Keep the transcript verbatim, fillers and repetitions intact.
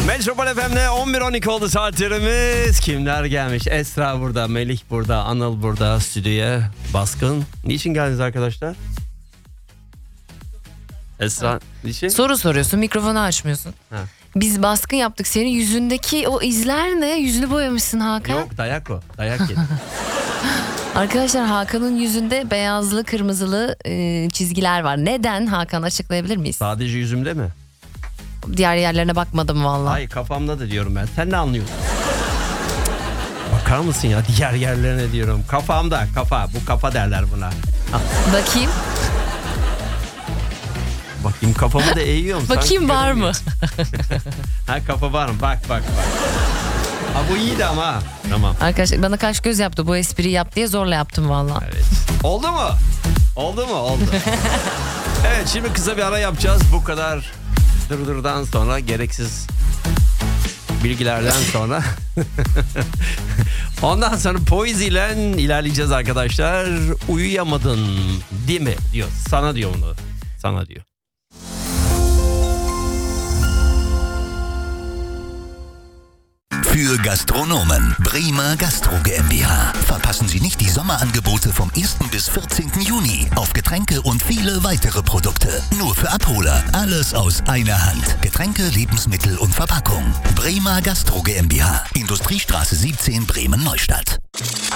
Metropol F M'de on bir on iki oldu saatlerimiz. Kimler gelmiş? Esra burada, Melih burada, Anıl burada stüdyoya. Baskın. Niçin geldiniz arkadaşlar? Esra, niçin? Soru soruyorsun, mikrofonu açmıyorsun. Ha. Biz baskın yaptık. Senin yüzündeki o izler ne? Yüzünü boyamışsın Hakan. Yok, dayak o. Dayak yedi. Arkadaşlar, Hakan'ın yüzünde beyazlı, kırmızılı e, çizgiler var. Neden Hakan, açıklayabilir miyiz? Sadece yüzümde mi? Diğer yerlerine bakmadım vallahi. Hayır, kafamda da diyorum ben. Sen ne anlıyorsun? Bakar mısın ya, diğer yerlerine diyorum. Kafamda, kafa. Bu kafa derler buna. Bakayım. Bakayım, kafamı da eğiyorum. Bakayım, var mı? Ha, kafa var mı? Bak bak bak. Ha, bu iyiydi ama. Tamam. Arkadaşlar bana kaş göz yaptı. Bu espriyi yap diye zorla yaptım vallahi. Evet. Oldu mu? Oldu mu? Oldu. Evet, şimdi kısa bir ara yapacağız. Bu kadar dırdırdan sonra, gereksiz bilgilerden sonra. Ondan sonra Poezy ile ilerleyeceğiz arkadaşlar. Uyuyamadın değil mi diyor. Sana diyor bunu. Sana diyor. Für Gastronomen Bremer Gastro GmbH. Verpassen Sie nicht die Sommerangebote vom ersten bis vierzehnten Juni auf Getränke und viele weitere Produkte. Nur für Abholer. Alles aus einer Hand. Getränke, Lebensmittel und Verpackung. Bremer Gastro GmbH. Industriestraße siebzehn, Bremen-Neustadt.